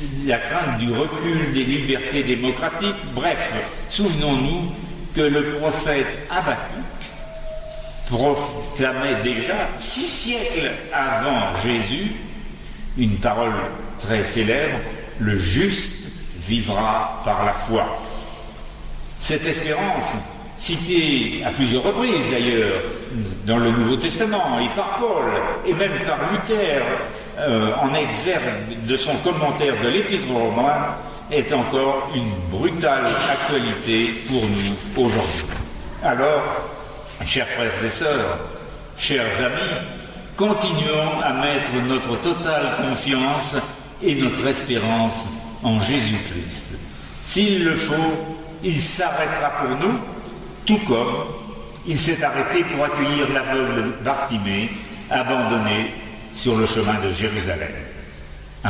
la crainte du recul des libertés démocratiques. Bref, souvenons-nous que le prophète Habakkuk proclamait déjà 6 siècles avant Jésus une parole très célèbre: le juste vivra par la foi. Cette espérance, citée à plusieurs reprises d'ailleurs dans le Nouveau Testament et par Paul et même par Luther en exergue de son commentaire de l'Épître aux Romains, est encore une brutale actualité pour nous aujourd'hui. Alors, chers frères et sœurs, chers amis, continuons à mettre notre totale confiance et notre espérance en Jésus-Christ. S'il le faut, il s'arrêtera pour nous, tout comme il s'est arrêté pour accueillir l'aveugle Bartimée, abandonné sur le chemin de Jérusalem.